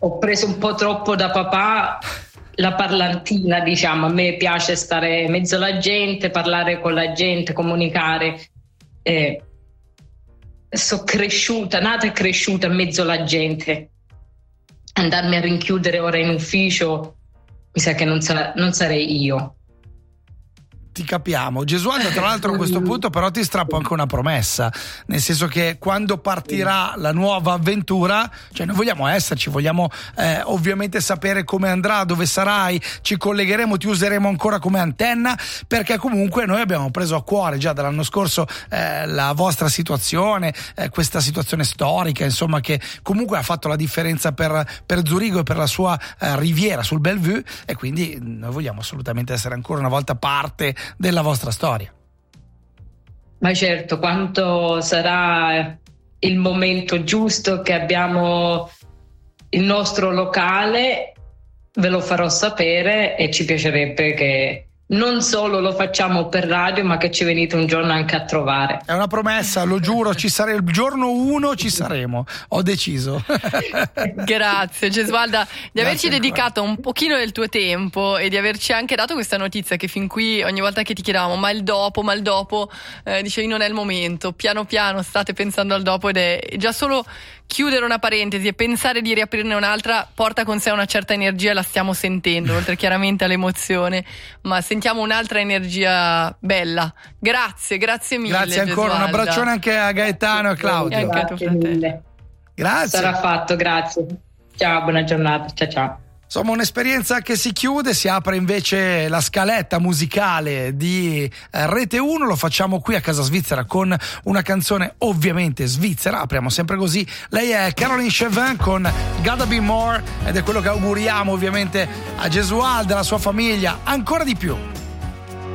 ho preso un po' troppo da papà la parlantina, diciamo. A me piace stare in mezzo alla gente, parlare con la gente, comunicare. Sono cresciuta, nata e cresciuta in mezzo alla gente. Andarmi a rinchiudere ora in ufficio, mi sa che non sarei io. Ti capiamo. Gesualdo, tra l'altro, a questo punto però ti strappo anche una promessa, nel senso che quando partirà la nuova avventura, cioè noi vogliamo esserci, vogliamo ovviamente sapere come andrà, dove sarai, ci collegheremo, ti useremo ancora come antenna, perché comunque noi abbiamo preso a cuore già dall'anno scorso la vostra situazione, questa situazione storica, insomma, che comunque ha fatto la differenza per Zurigo e per la sua riviera sul Bellevue, e quindi noi vogliamo assolutamente essere ancora una volta parte della vostra storia. Ma certo, quanto sarà il momento giusto che abbiamo il nostro locale, ve lo farò sapere, e ci piacerebbe che non solo lo facciamo per radio, ma che ci venite un giorno anche a trovare. È una promessa, lo giuro, ci saremo il giorno 1, ci saremo, ho deciso. Grazie Gesualda di averci dedicato un pochino del tuo tempo e di averci anche dato questa notizia che fin qui ogni volta che ti chiedevamo ma il dopo, dicevi non è il momento, piano piano state pensando al dopo, ed è già solo chiudere una parentesi e pensare di riaprirne un'altra porta con sé una certa energia, la stiamo sentendo, oltre chiaramente all'emozione, ma sentiamo un'altra energia bella. Grazie mille. Grazie ancora, Gesualda. un abbraccione anche a Gaetano e a Claudio. E anche a tuo fratello. Grazie. Sarà fatto, grazie. Ciao, buona giornata, ciao. Insomma, un'esperienza che si chiude, si apre invece la scaletta musicale di Rete 1, lo facciamo qui a Casa Svizzera con una canzone ovviamente svizzera, apriamo sempre così. Lei è Caroline Chevin con Gotta Be More, ed è quello che auguriamo ovviamente a Gesualdo, alla sua famiglia, ancora di più.